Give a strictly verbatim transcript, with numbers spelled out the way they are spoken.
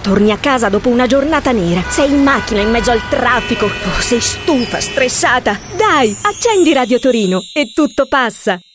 Torni a casa dopo una giornata nera, sei in macchina in mezzo al traffico, oh, sei stufa, stressata. Dai, accendi Radio Torino e tutto passa.